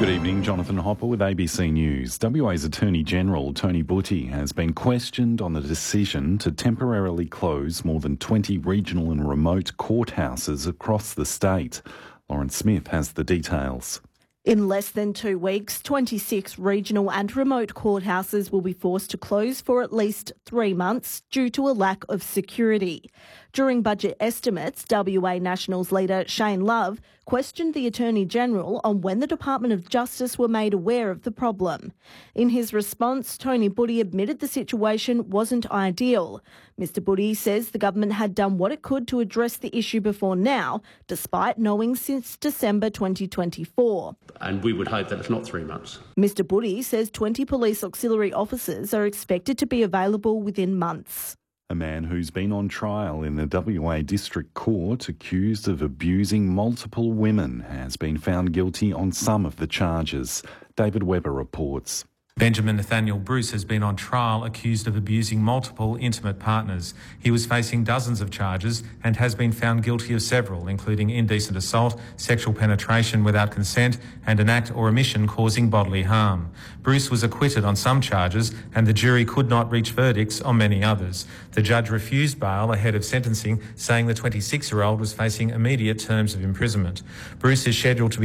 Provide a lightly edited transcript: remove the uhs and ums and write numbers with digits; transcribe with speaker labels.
Speaker 1: Good evening, Jonathan Hopper with ABC News. WA's Attorney-General Tony Butty has been questioned on the decision to temporarily close more than 20 regional and remote courthouses across the state. Lauren Smith has the details.
Speaker 2: In less than 2 weeks, 26 regional and remote courthouses will be forced to close for at least 3 months due to a lack of security. During budget estimates, WA Nationals leader Shane Love questioned the Attorney-General on when the Department of Justice were made aware of the problem. In his response, Tony Butty admitted the situation wasn't ideal. Mr Butty says the government had done what it could to address the issue before now, despite knowing since December 2024.
Speaker 3: And we would hope that it's not 3 months.
Speaker 2: Mr Butty says 20 police auxiliary officers are expected to be available within months.
Speaker 1: A man who's been on trial in the WA District Court accused of abusing multiple women has been found guilty on some of the charges. David Webber reports.
Speaker 4: Benjamin Nathaniel Bruce has been on trial accused of abusing multiple intimate partners. He was facing dozens of charges and has been found guilty of several, including indecent assault, sexual penetration without consent and an act or omission causing bodily harm. Bruce was acquitted on some charges and the jury could not reach verdicts on many others. The judge refused bail ahead of sentencing, saying the 26-year-old was facing immediate terms of imprisonment. Bruce is scheduled to be